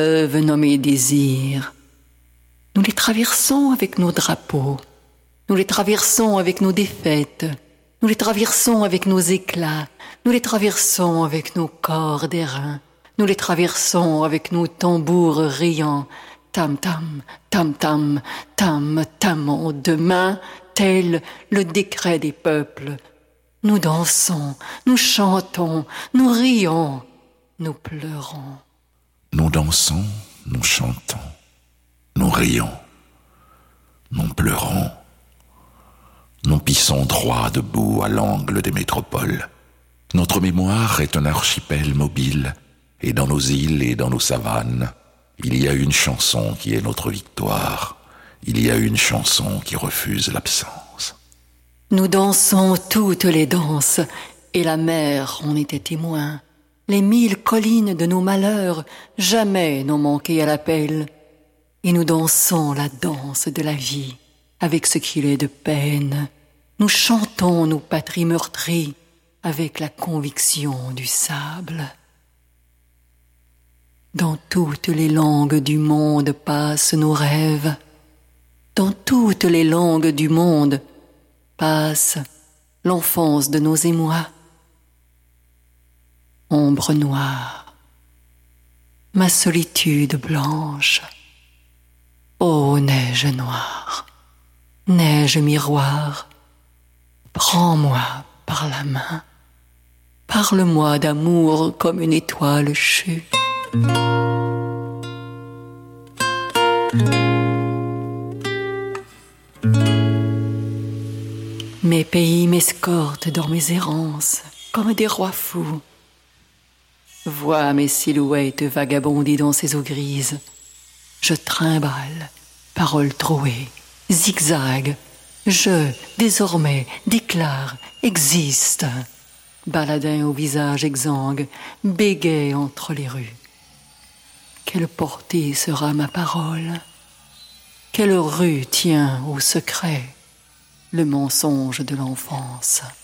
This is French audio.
Fleuves nommés désirs. Nous les traversons avec nos drapeaux. Nous les traversons avec nos défaites. Nous les traversons avec nos éclats. Nous les traversons avec nos corps d'airain. Nous les traversons avec nos tambours riants. Tam tam, tam tam, tam tamons de main, tel le décret des peuples. Nous dansons, nous chantons, nous rions, nous pleurons. Nous dansons, nous chantons, nous rions, nous pleurons. Nous pissons droit debout à l'angle des métropoles. Notre mémoire est un archipel mobile, et dans nos îles et dans nos savanes, il y a une chanson qui est notre victoire. Il y a une chanson qui refuse l'absence. Nous dansons toutes les danses, et la mer en était témoin. Les 1000 collines de nos malheurs jamais n'ont manqué à l'appel. Et nous dansons la danse de la vie, avec ce qu'il est de peine. Nous chantons nos patries meurtries, avec la conviction du sable. Dans toutes les langues du monde passent nos rêves. Dans toutes les langues du monde passe l'enfance de nos émois. Ombre noire, ma solitude blanche. Ô neige noire, neige miroir, prends-moi par la main. Parle-moi d'amour comme une étoile chue. Mes pays m'escortent dans mes errances comme des rois fous. Vois mes silhouettes vagabonder dans ces eaux grises. Je trimballe, paroles trouées, zigzag. Je, désormais, déclare, existe. Baladin au visage exsangue, bégaie entre les rues. Quelle portée sera ma parole? Quelle rue tient au secret le mensonge de l'enfance?